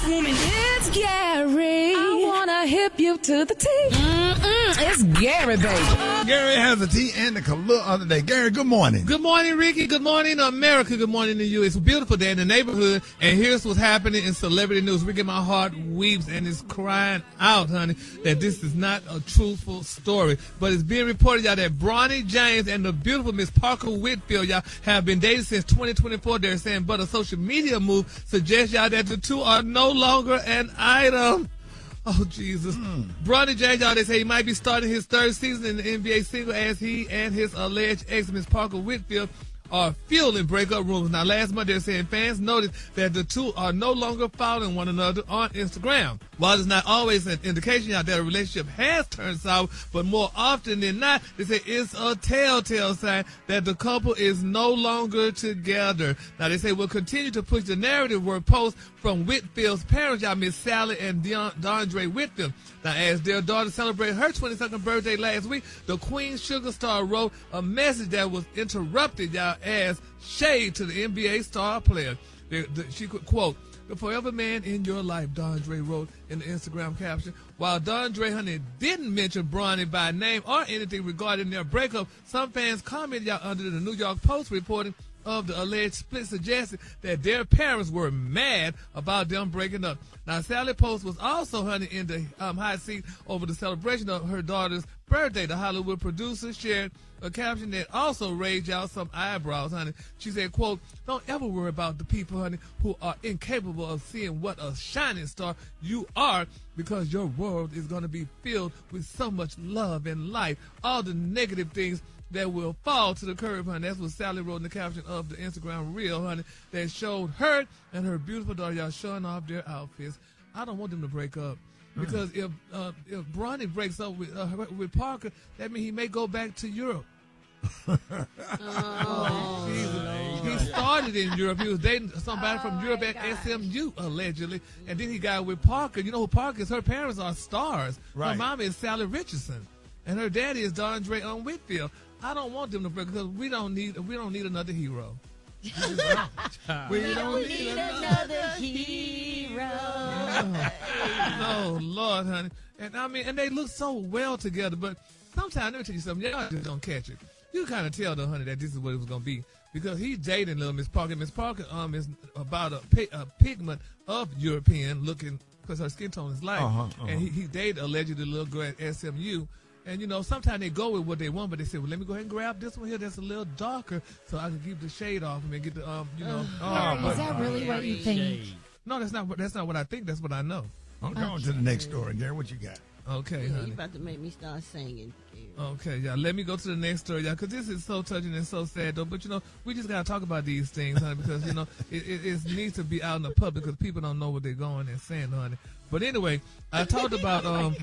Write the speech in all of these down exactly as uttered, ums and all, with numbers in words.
woman, it's Gary. I wanna hip you to the T. Mm-mm, it's Gary, baby. Gary has a T and the color of the day. Gary, good morning. Good morning, Ricky. Good morning, America. Good morning to you. It's a beautiful day in the neighborhood, and here's what's happening in celebrity news. Ricky, my heart weeps and is crying out, honey, that this is not a truthful story. But it's being reported, y'all, that Bronny James and the beautiful Miss Parker Whitfield, y'all, have been dating since twenty twenty-four. They're saying, but a social media move suggests, y'all, that the two are no longer an item. Oh, Jesus. Mm. Bronny James, y'all, they say he might be starting his third season in the N B A single as he and his alleged ex, Miss Parker Whitfield, are fueling breakup rumors. Now, last month, they're saying fans noticed that the two are no longer following one another on Instagram. While it's not always an indication y'all, that a relationship has turned sour, but more often than not, they say it's a telltale sign that the couple is no longer together. Now, they say we'll continue to push the narrative, word posts from Whitfield's parents, y'all, Miss Sally and Deon- Dondre Whitfield. Now, as their daughter celebrated her twenty-second birthday last week, the Queen Sugar Star wrote a message that was interrupted, y'all, as shade to the N B A star player. The, the, she could quote, "The forever man in your life," Dondre wrote in the Instagram caption. While Dondre, honey, didn't mention Bronny by name or anything regarding their breakup, some fans commented, y'all, under the New York Post reporting of the alleged split suggested that their parents were mad about them breaking up. Now, Sally Post was also, honey, in the um, hot seat over the celebration of her daughter's birthday. The Hollywood producer shared a caption that also raised y'all some eyebrows, honey. She said, quote, "Don't ever worry about the people, honey, who are incapable of seeing what a shining star you are, because your world is going to be filled with so much love and light. All the negative things that will fall to the curb," honey. That's what Sally wrote in the caption of the Instagram reel, honey, that showed her and her beautiful daughter, y'all, showing off their outfits. I don't want them to break up. Because mm. if uh, if Bronny breaks up with uh, with Parker, that means he may go back to Europe. Oh, he started in Europe. He was dating somebody oh from Europe at gosh. S M U, allegedly. And then he got with Parker. You know who Parker is? Her parents are stars. Right. Her mama is Sally Richardson. And her daddy is Dondre um, Whitfield. I don't want them to break because we don't need we don't need another hero. we don't, we don't need, need another, another hero. No, Lord, honey. And I mean, and they look so well together, but sometimes, let me tell you something, y'all just don't catch it. You kind of tell the honey that this is what it was going to be, because he's dating little Miss Parker. Miss Parker um is about a, a pigment of European looking, because her skin tone is light. Uh-huh, uh-huh. And he, he dated allegedly a little girl at S M U. And, you know, sometimes they go with what they want, but they say, well, let me go ahead and grab this one here that's a little darker so I can keep the shade off him and get the, um, you know. Uh, oh, is that really what you think? No, that's not, that's not what I think. That's what I know. I'm going okay. to the next story, Gary. What you got? Okay, yeah, honey. You about to make me start singing. Okay, yeah. Let me go to the next story, y'all, because this is so touching and so sad, though. But, you know, we just got to talk about these things, honey, because, you know, it, it, it needs to be out in the public because people don't know what they're going and saying, honey. But anyway, I talked about, um,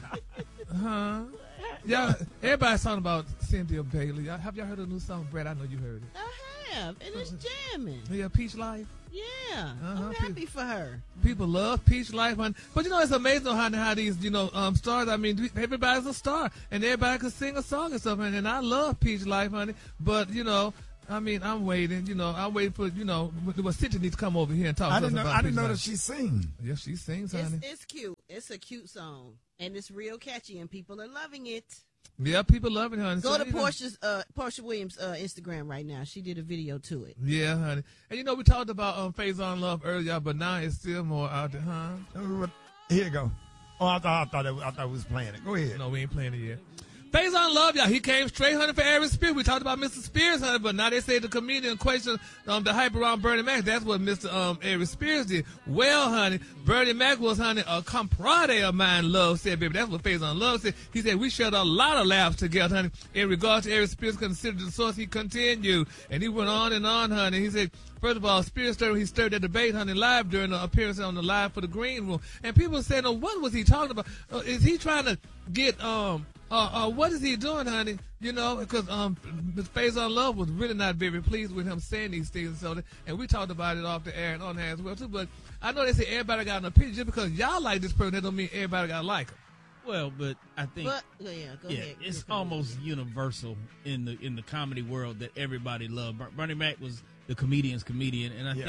huh? Y'all, everybody's talking about Cynthia Bailey. Y'all, have y'all heard of the new song, Brad? I know you heard it. I have, and it's jamming. Yeah, Peach Life. Yeah, uh-huh. I'm happy for her. People love Peach Life, honey. But you know, it's amazing how, how these, you know, um, stars. I mean, everybody's a star, and everybody can sing a song and stuff. And, and I love Peach Life, honey. But you know, I mean, I'm waiting. You know, I'm waiting for you know, well, Cynthia needs to come over here and talk I to us didn't know, about I didn't Peach know Life. that she sings. Yeah, she sings, honey. It's, it's cute. It's a cute song, and it's real catchy, and people are loving it. Yeah, people love it, honey. Go so, to Portia's, uh, Portia Williams' uh, Instagram right now. She did a video to it. Yeah, honey. And you know, we talked about um, Faison Love earlier, but now it's still more out there, huh? Here you go. Oh, I thought I thought, it, I thought we was playing it. Go ahead. No, we ain't playing it yet. Faison Love, y'all. He came straight, honey, for Aries Spears. We talked about Mister Spears, honey, but now they say the comedian questioned um, the hype around Bernie Mac. That's what Mister Um, Aries Spears did. Well, honey, Bernie Mac was, honey, a compadre of mine, Love said, baby. That's what Faison Love said. He said, we shared a lot of laughs together, honey. In regards to Aries Spears considered the source, he continued. And he went on and on, honey. He said, first of all, Spears stirred, he stirred that debate, honey, live during the appearance on the Live for the Green Room. And people said, no, what was he talking about? Uh, is he trying to get, um, Uh, uh, what is he doing, honey? You know, because um, Miz Faison Love was really not very pleased with him saying these things, so that, and we talked about it off the air and on the air as well too. But I know they say everybody got an opinion. Just because y'all like this person, that don't mean everybody got to like him. Well, but I think but, oh yeah, go yeah, ahead. it's almost universal in the in the comedy world that everybody loved. Bernie Mac was the comedian's comedian, and I yeah. think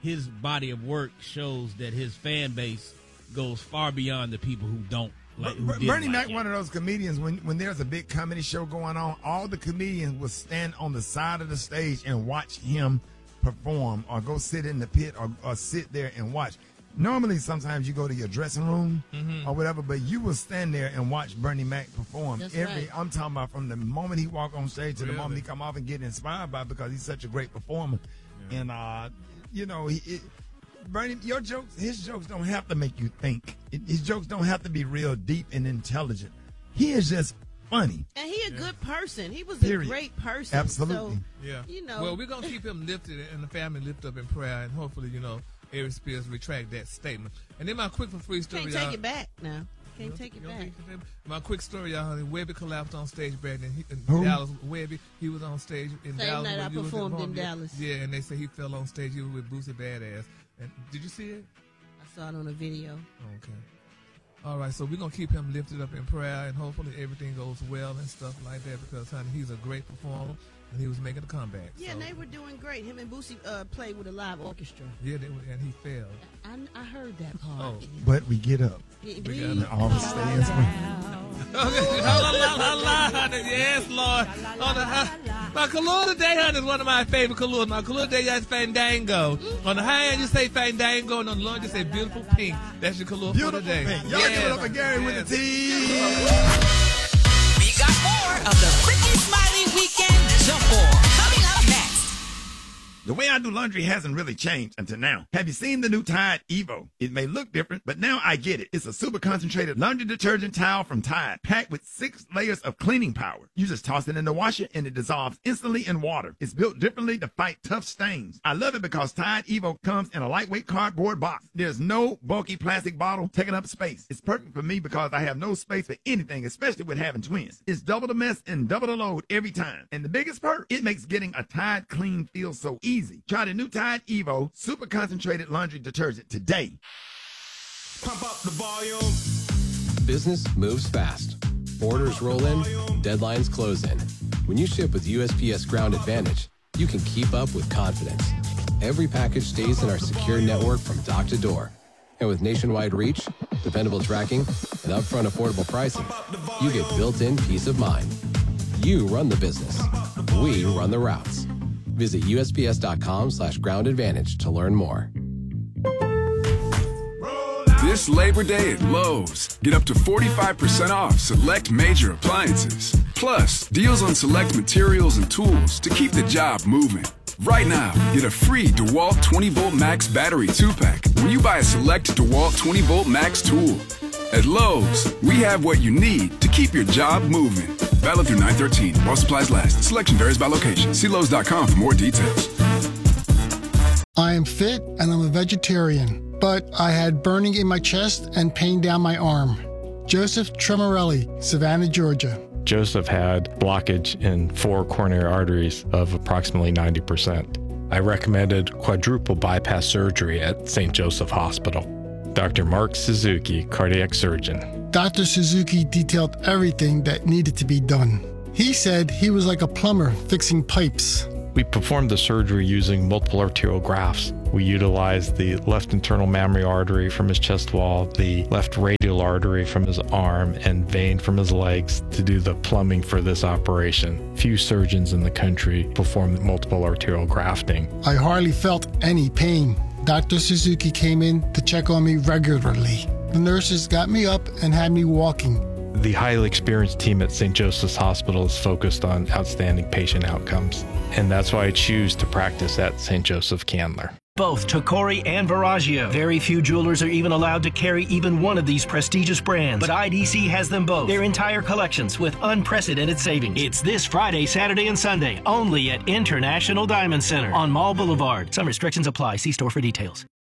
his body of work shows that his fan base goes far beyond the people who don't like. Who Ber- didn't Bernie like Mac, him. one of those comedians. When when there's a big comedy show going on, all the comedians will stand on the side of the stage and watch him perform, or go sit in the pit, or, or sit there and watch. Normally, sometimes you go to your dressing room Mm-hmm. or whatever, but you will stand there and watch Bernie Mac perform. That's Every right. I'm talking about from the moment he walk on stage to the Really? moment he come off and get inspired by it, because he's such a great performer. And uh, you know, he, it, Bernie, your jokes, his jokes don't have to make you think. It, his jokes don't have to be real deep and intelligent. He is just funny. And he a good person. He was Period. a great person. Absolutely. So, Yeah. you know. Well, we're gonna keep him lifted and the family lifted up in prayer, and hopefully, you know, Eric Spears retract that statement. And then my quick for free story, can't y'all. take it back now. Can't take it You don't back. think it's- My quick story, y'all. Honey, Webby collapsed on stage, Brandon. He, in Who? Dallas. Webby, he was on stage in Same Dallas. night when I you was at performed home. in Yeah. Dallas. Yeah, and they say he fell on stage. He was with Boosie Badass. And did you see it? I saw it on a video. Okay. All right, so we're going to keep him lifted up in prayer, and hopefully everything goes well and stuff like that, because, honey, he's a great performer, and he was making a comeback. Yeah, so. and they were doing great. Him and Boosie uh, played with a live orchestra. Yeah, they were, and he failed. I, I heard that part. Oh. But we get up. We, We we- got All the stands. Okay, la, la, la, la, honey. Yes, Lord. On the, uh, my color today, honey, is one of my favorite colors. My color today is Fandango. On the high end, you say Fandango, and on the low end, you say Beautiful Pink. That's your color Beautiful for today. pink. Y'all Yes, give it up for Gary with the yes. T. We got more of the Ricky Smiley Weekend Jump Ball coming up next. The way I do laundry hasn't really changed until now. Have you seen the new Tide Evo? It may look different, but now I get it. It's a super concentrated laundry detergent towel from Tide, packed with six layers of cleaning power. You just toss it in the washer and it dissolves instantly in water. It's built differently to fight tough stains. I love it because Tide Evo comes in a lightweight cardboard box. There's no bulky plastic bottle taking up space. It's perfect for me because I have no space for anything, especially with having twins. It's double the mess and double the load every time. And the biggest perk, it makes getting a Tide clean feel so easy. Try the new Tide Evo super concentrated laundry detergent today. Pump up the volume. Business moves fast. Orders roll in, deadlines close in. When you ship with U S P S Ground Advantage, you can keep up with confidence. Every package stays in our secure network from dock to door. And with nationwide reach, dependable tracking, and upfront affordable pricing, you get built-in peace of mind. You run the business. We run the routes. Visit U S P S dot com slash ground advantage to learn more. This Labor Day at Lowe's, get up to forty-five percent off select major appliances. Plus, deals on select materials and tools to keep the job moving. Right now, get a free DeWalt twenty volt Max battery two pack when you buy a select DeWalt twenty volt Max tool. At Lowe's, we have what you need to keep your job moving. Valid through nine thirteen while supplies last. Selection varies by location. See Lowe's dot com for more details. I am fit and I'm a vegetarian, but I had burning in my chest and pain down my arm. Joseph Tremorelli, Savannah, Georgia. Joseph had blockage in four coronary arteries of approximately ninety percent. I recommended quadruple bypass surgery at Saint Joseph Hospital. Doctor Mark Suzuki, cardiac surgeon. Doctor Suzuki detailed everything that needed to be done. He said he was like a plumber fixing pipes. We performed the surgery using multiple arterial grafts. We utilized the left internal mammary artery from his chest wall, the left radial artery from his arm, and vein from his legs to do the plumbing for this operation. Few surgeons in the country perform multiple arterial grafting. I hardly felt any pain. Doctor Suzuki came in to check on me regularly. The nurses got me up and had me walking. The highly experienced team at Saint Joseph's Hospital is focused on outstanding patient outcomes, and that's why I choose to practice at Saint Joseph Candler. Both Tacori and Veragio. Very few jewelers are even allowed to carry even one of these prestigious brands, but I D C has them both. Their entire collections with unprecedented savings. It's this Friday, Saturday, and Sunday, only at International Diamond Center on Mall Boulevard. Some restrictions apply. See store for details.